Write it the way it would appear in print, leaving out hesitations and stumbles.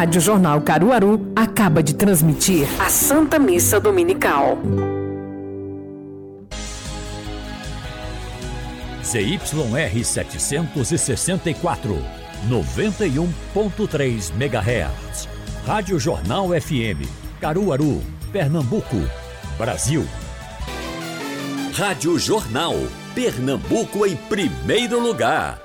Rádio Jornal Caruaru acaba de transmitir a Santa Missa Dominical. ZYR 764, 91.3 MHz. Rádio Jornal FM, Caruaru, Pernambuco, Brasil. Rádio Jornal, Pernambuco em primeiro lugar.